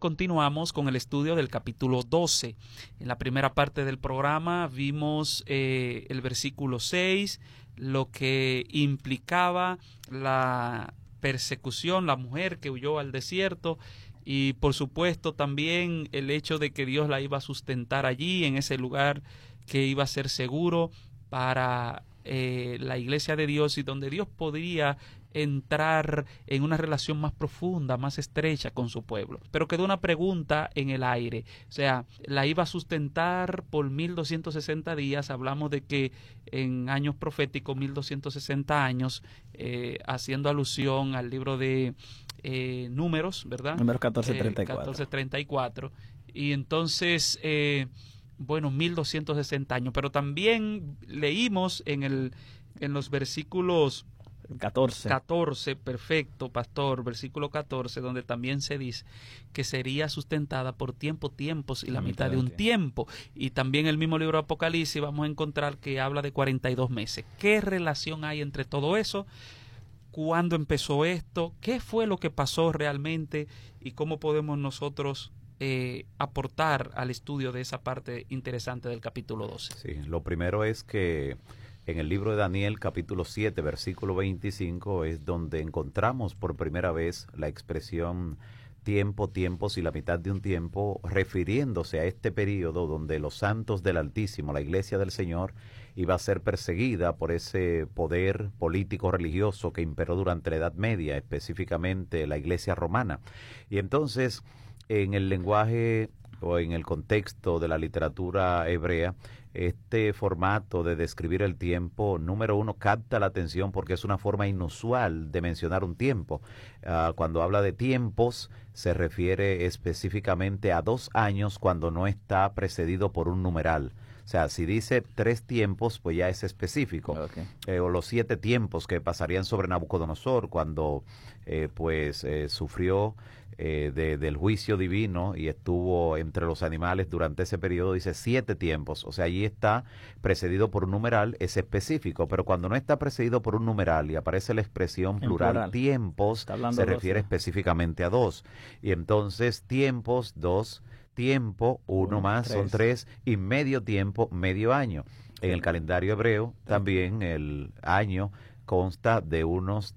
continuamos con el estudio del capítulo 12. En la primera parte del programa vimos el versículo 6, lo que implicaba la persecución, la mujer que huyó al desierto, y por supuesto también el hecho de que Dios la iba a sustentar allí, en ese lugar que iba a ser seguro para la iglesia de Dios, y donde Dios podría entrar en una relación más profunda, más estrecha con su pueblo. Pero quedó una pregunta en el aire, o sea, la iba a sustentar por 1260 días, hablamos de que en años proféticos 1260 años, haciendo alusión al libro de Números, ¿verdad? Números 14:34. 14:34, y entonces 1260 años, pero también leímos en los versículos 14, perfecto, pastor, versículo 14, donde también se dice que sería sustentada por tiempos y la mitad de un tiempo. Y también el mismo libro de Apocalipsis vamos a encontrar que habla de 42 meses. ¿Qué relación hay entre todo eso? ¿Cuándo empezó esto? ¿Qué fue lo que pasó realmente? ¿Y cómo podemos nosotros aportar al estudio de esa parte interesante del capítulo 12? Sí, lo primero es que en el libro de Daniel, capítulo 7, versículo 25, es donde encontramos por primera vez la expresión tiempos y la mitad de un tiempo, refiriéndose a este periodo donde los santos del Altísimo, la iglesia del Señor, iba a ser perseguida por ese poder político religioso que imperó durante la Edad Media, específicamente la iglesia romana. Y entonces, en el lenguaje o en el contexto de la literatura hebrea, este formato de describir el tiempo, número uno, capta la atención porque es una forma inusual de mencionar un tiempo. Cuando habla de tiempos, se refiere específicamente a 2 años cuando no está precedido por un numeral. O sea, si dice 3 tiempos, pues ya es específico. Okay. O los 7 tiempos que pasarían sobre Nabucodonosor cuando sufrió del juicio divino y estuvo entre los animales durante ese periodo, dice 7 tiempos. O sea, allí está precedido por un numeral, es específico. Pero cuando no está precedido por un numeral y aparece la expresión plural, tiempos, se refiere específicamente a 2. Y entonces tiempos, 2, tiempo, 1 más, 3. Son 3, y medio tiempo, medio año. En el calendario hebreo también el año consta de unos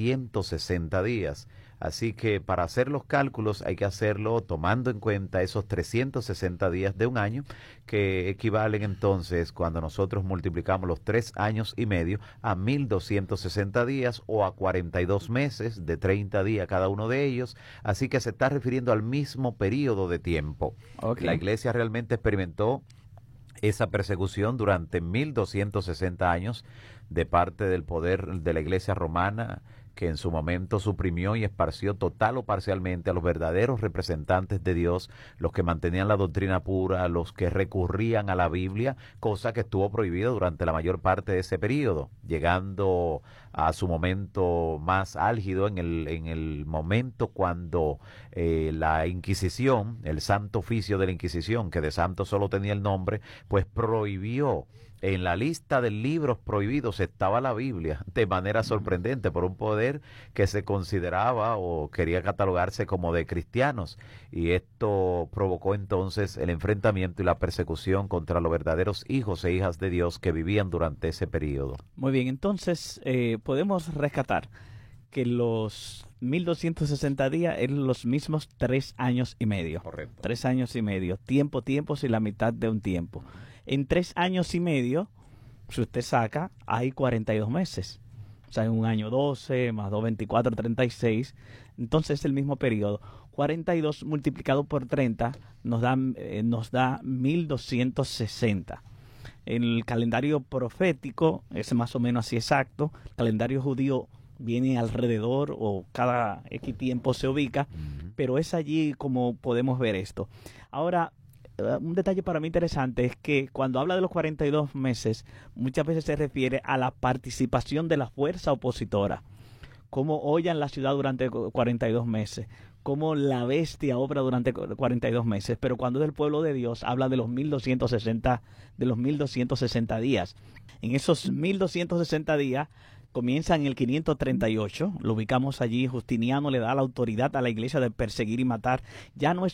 360 días. Así que para hacer los cálculos hay que hacerlo tomando en cuenta esos 360 días de un año, que equivalen entonces, cuando nosotros multiplicamos los 3 años y medio, a 1260 días o a 42 meses de 30 días cada uno de ellos. Así que se está refiriendo al mismo periodo de tiempo. Okay. La iglesia realmente experimentó esa persecución durante 1260 años de parte del poder de la iglesia romana, que en su momento suprimió y esparció total o parcialmente a los verdaderos representantes de Dios, los que mantenían la doctrina pura, los que recurrían a la Biblia, cosa que estuvo prohibida durante la mayor parte de ese periodo, llegando a su momento más álgido en el momento cuando la Inquisición, el Santo Oficio de la Inquisición, que de santo solo tenía el nombre, pues prohibió. En la lista de libros prohibidos estaba la Biblia, de manera sorprendente, por un poder que se consideraba o quería catalogarse como de cristianos. Y esto provocó entonces el enfrentamiento y la persecución contra los verdaderos hijos e hijas de Dios que vivían durante ese periodo. Muy bien, entonces podemos rescatar que los 1260 días eran los mismos 3 años y medio. Correcto. 3 años y medio, tiempos y la mitad de un tiempo. En 3 años y medio, si usted saca, hay 42 meses. O sea, en un año 12, más 2, 24, 36. Entonces es el mismo periodo. 42 multiplicado por 30 nos da 1260. En el calendario profético, es más o menos así exacto. El calendario judío viene alrededor o cada X tiempo se ubica, pero es allí como podemos ver esto. Ahora, un detalle para mí interesante es que cuando habla de los 42 meses, muchas veces se refiere a la participación de la fuerza opositora. Cómo hollan la ciudad durante 42 meses, cómo la bestia obra durante 42 meses, pero cuando es del pueblo de Dios habla de los 1260 días. En esos 1260 días comienza en el 538, lo ubicamos allí. Justiniano le da la autoridad a la iglesia de perseguir y matar. Ya no es